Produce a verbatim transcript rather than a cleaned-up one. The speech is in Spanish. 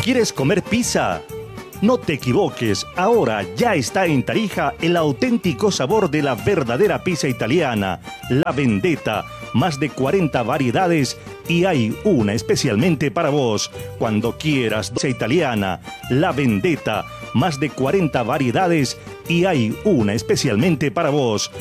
¿Quieres comer pizza? No te equivoques, ahora ya está en Tarija el auténtico sabor de la verdadera pizza italiana, La Vendetta. Más de cuarenta variedades y hay una especialmente para vos. Cuando quieras pizza italiana, La Vendetta. Más de cuarenta variedades y hay una especialmente para vos.